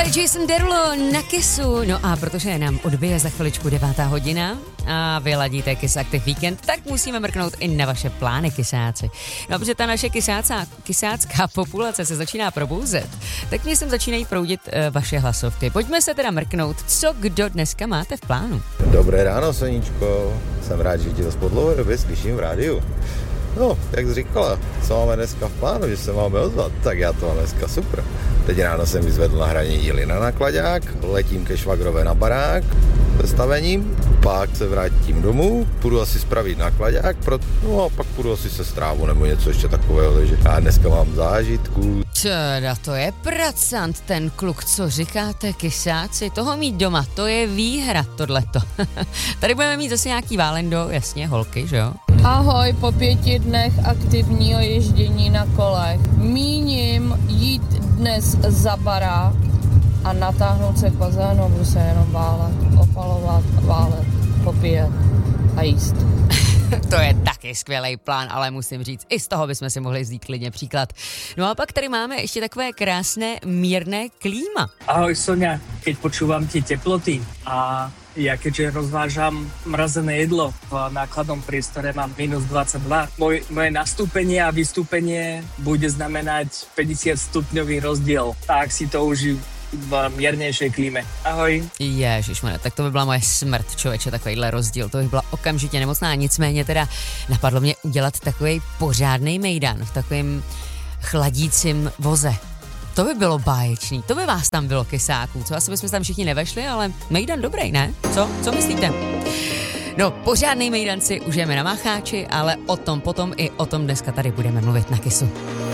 Jason Derulo na Kissu. No a protože nám odbije za chviličku 9. hodina a vy ladíte Kiss Active Weekend, tak musíme mrknout i na vaše plány, kysáci. No, protože ta naše kysácká populace se začíná probouzet, tak mě sem začínají proudit vaše hlasovky. Pojďme se teda mrknout, co kdo dneska máte v plánu. Dobré ráno, Soníčko. Jsem rád, že tě to po dlouhé době slyším v rádiu. No, jak jsi říkala, co máme dneska v plánu, že se máme ozvat, tak já to mám dneska super. Teď ráno jsem vyzvedl na hraní jíly na nakladák, letím ke švagrové na barák se stavením, pak se vrátím domů, půjdu asi spravit nakladák, no a pak půjdu asi se strávu nebo něco ještě takového, takže já dneska mám zážitku. Teda to je pracant ten kluk, co říkáte, kysáci, toho mít doma, to je výhra tohleto. Tady budeme mít zase nějaký válendo, jasně, holky, že jo? Ahoj, po 5 dnech aktivního ježdění na kolech. Míním jít dnes za barák a natáhnout se k bazénu a budu se jenom válet, opalovat, válet, popíjet a jíst. To je taky skvělý plán, ale musím říct, i z toho bychom si mohli vzít klidně příklad. No a pak tady máme ještě takové krásné, mírné klíma. Ahoj Sonia, keď počúvam tie teploty a ja keďže rozvážam mrazené jedlo v nákladnom priestore, mám minus 22. Moje nastúpenie a vystúpenie bude znamenať 50 stupňový rozdiel. Tak si to užiju v mírnější klíme. Ahoj. Ježišmane, tak to by byla moje smrt, člověče, takovýhle rozdíl. To by byla okamžitě nemocná. Nicméně teda napadlo mě udělat takový pořádný mejdan v takovém chladícím voze. To by bylo báječný, to by vás tam bylo, kysáků. Co asi bychom tam všichni nevešli, ale mejdan dobrý, ne? Co myslíte? No, pořádný mejdan si užijeme na Mácháči, ale o tom potom i o tom dneska tady budeme mluvit na Kissu.